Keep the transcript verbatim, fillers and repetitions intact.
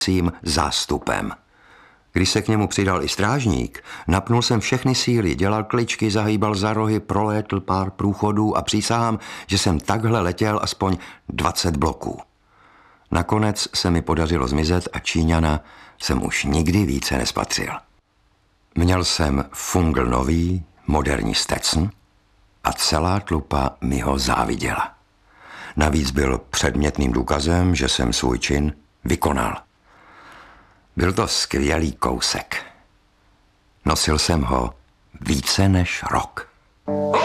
s zástupem. Když se k němu přidal i strážník, napnul jsem všechny síly, dělal kličky, zahýbal za rohy, prolétl pár průchodů a přísahám, že jsem takhle letěl aspoň dvacet bloků. Nakonec se mi podařilo zmizet a Číňana jsem už nikdy více nespatřil. Měl jsem fungl nový, moderní Stetson a celá tlupa mi ho záviděla. Navíc byl předmětným důkazem, že jsem svůj čin vykonal. Byl to skvělý kousek. Nosil jsem ho více než rok.